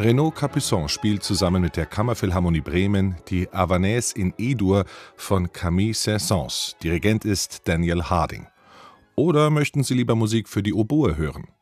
Renaud Capuçon spielt zusammen mit der Kammerphilharmonie Bremen die Havanaise in E-Dur von Camille Saint-Saëns. Dirigent ist Daniel Harding. Oder möchten Sie lieber Musik für die Oboe hören?